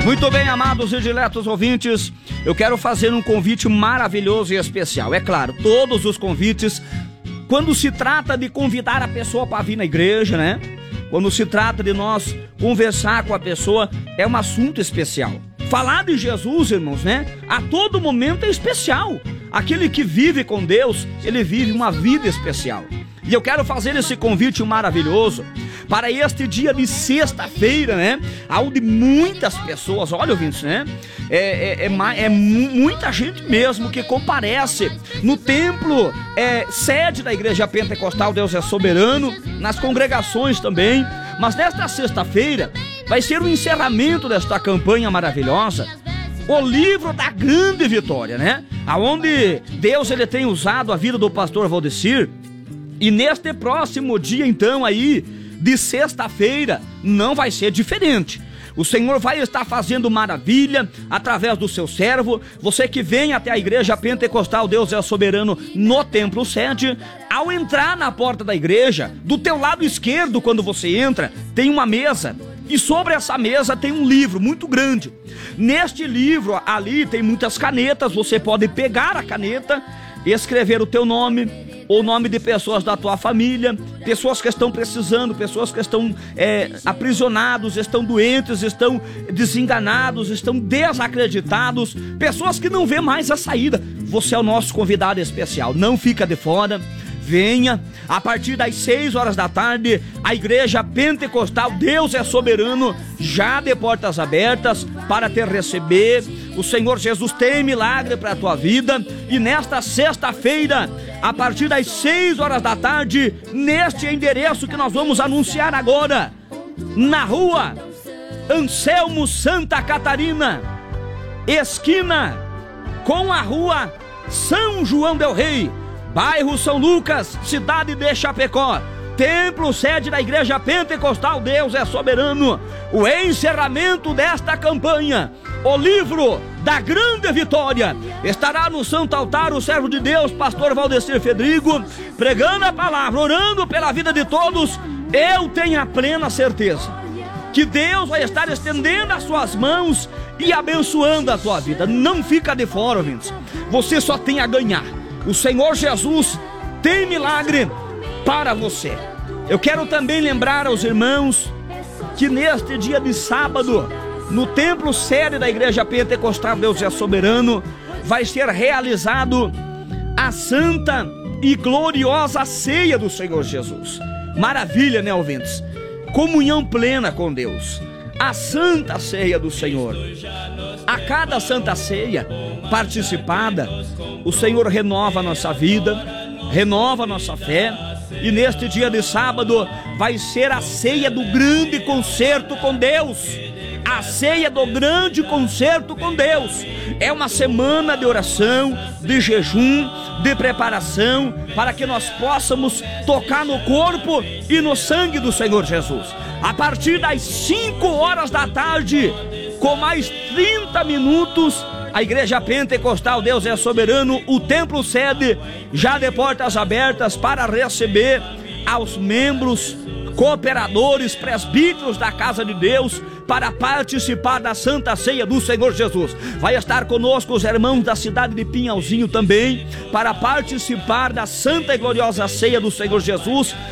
Muito bem, amados e diletos ouvintes, eu quero fazer um convite maravilhoso e especial. É claro, todos os convites, quando se trata de convidar a pessoa para vir na igreja, né? Quando se trata de nós conversar com a pessoa, é um assunto especial. Falar de Jesus, irmãos, né? A todo momento é especial. Aquele que vive com Deus, ele vive uma vida especial. E eu quero fazer esse convite maravilhoso para este dia de sexta-feira, né? Onde muitas pessoas, olha, ouvintes, né? Muita gente mesmo que comparece no templo sede da Igreja Pentecostal Deus é Soberano, nas congregações também. Mas nesta sexta-feira vai ser o encerramento desta campanha maravilhosa, o livro da grande vitória, né? Aonde Deus ele tem usado a vida do pastor Valdecir. E neste próximo dia, então, aí, de sexta-feira, não vai ser diferente. O Senhor vai estar fazendo maravilha através do seu servo. Você que vem até a Igreja Pentecostal Deus é Soberano no templo sede, ao entrar na porta da igreja, do teu lado esquerdo, quando você entra, tem uma mesa. E sobre essa mesa tem um livro muito grande. Neste livro ali tem muitas canetas. Você pode pegar a caneta e escrever o teu nome, ou o nome de pessoas da tua família, pessoas que estão precisando, pessoas que estão aprisionados, estão doentes, estão desenganados, estão desacreditados, pessoas que não vê mais a saída. Você é o nosso convidado especial, não fica de fora. Venha, a partir das 6 horas da tarde, a Igreja Pentecostal Deus é Soberano, já de portas abertas para te receber. O Senhor Jesus tem milagre para a tua vida. E nesta sexta-feira, a partir das 6 horas da tarde, neste endereço que nós vamos anunciar agora, na rua Anselmo Santa Catarina, esquina com a rua São João del Rei, bairro São Lucas, cidade de Chapecó, templo sede da Igreja Pentecostal Deus é Soberano. O encerramento desta campanha, o livro da grande vitória, estará no santo altar o servo de Deus, pastor Valdecir Fedrigo, pregando a palavra, orando pela vida de todos. Eu tenho a plena certeza que Deus vai estar estendendo as suas mãos e abençoando a tua vida. Não fica de fora, ouvintes, você só tem a ganhar. O Senhor Jesus tem milagre para você. Eu quero também lembrar aos irmãos que neste dia de sábado, no templo sede da Igreja Pentecostal Deus é Soberano, vai ser realizado a santa e gloriosa ceia do Senhor Jesus. Maravilha, né, ouvintes? Comunhão plena com Deus. A santa ceia do Senhor. A cada santa ceia participada, o Senhor renova a nossa vida, renova a nossa fé. E neste dia de sábado vai ser a ceia do grande concerto com Deus. A ceia do grande concerto com Deus. É uma semana de oração, de jejum, de preparação, para que nós possamos tocar no corpo e no sangue do Senhor Jesus. A partir das 5 horas da tarde, com mais 30 minutos, a Igreja Pentecostal Deus é Soberano, o templo sede, já de portas abertas para receber aos membros, cooperadores, presbíteros da casa de Deus, para participar da Santa Ceia do Senhor Jesus. Vai estar conosco os irmãos da cidade de Pinhalzinho também, para participar da Santa e Gloriosa Ceia do Senhor Jesus.